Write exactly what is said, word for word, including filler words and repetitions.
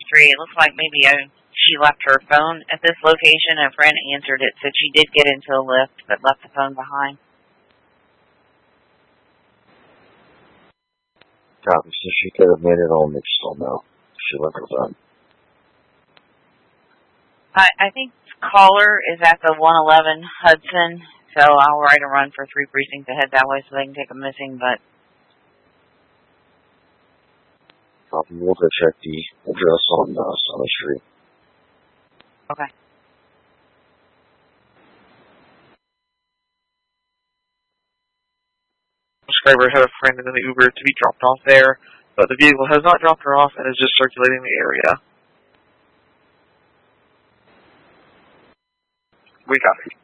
Street. It looks like maybe uh she left her phone at this location. A friend answered it, said she did get into a lift, but left the phone behind. Copy. So she could have made it home, they just don't know. She left her phone. I, I think caller is at the one eleven Hudson, so I'll write a run for three precincts ahead that way so they can take a missing, but... Copy. We'll go check the address on uh, Summit Street. Okay. Subscriber had a friend in the Uber to be dropped off there, but the vehicle has not dropped her off and is just circulating the area. We copy.